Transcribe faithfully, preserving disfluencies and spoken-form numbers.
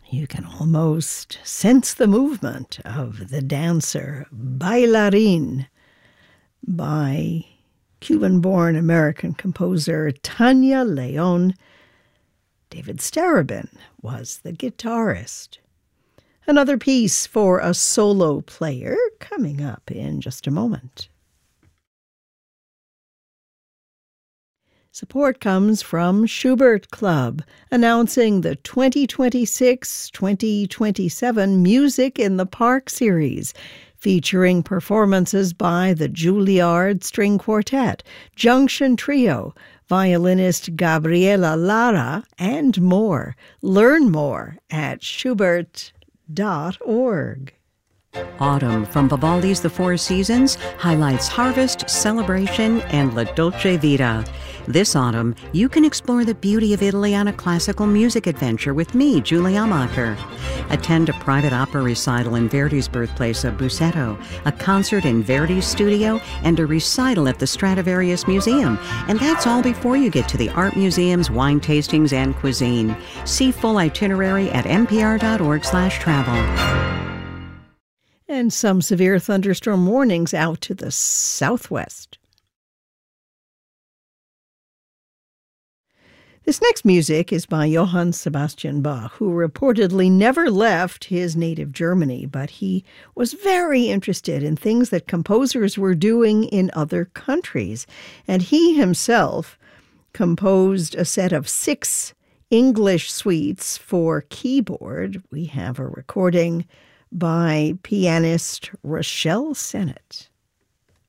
You can almost sense the movement of the dancer Bailarín by Cuban-born American composer Tania León. David Starobin was the guitarist. Another piece for a solo player coming up in just a moment. Support comes from Schubert Club, announcing the twenty twenty-six twenty twenty-seven Music in the Park series, featuring performances by the Juilliard String Quartet, Junction Trio, violinist Gabriela Lara, and more. Learn more at schubert dot org. Autumn from Vivaldi's The Four Seasons highlights harvest, celebration, and La Dolce Vita. This autumn, you can explore the beauty of Italy on a classical music adventure with me, Julie Amacher. Attend a private opera recital in Verdi's birthplace of Busseto, a concert in Verdi's studio, and a recital at the Stradivarius Museum. And that's all before you get to the art museums, wine tastings, and cuisine. See full itinerary at npr dot org slash travel. And some severe thunderstorm warnings out to the southwest. This next music is by Johann Sebastian Bach, who reportedly never left his native Germany, but he was very interested in things that composers were doing in other countries. And he himself composed a set of six English suites for keyboard. We have a recording by pianist Rochelle Sennett.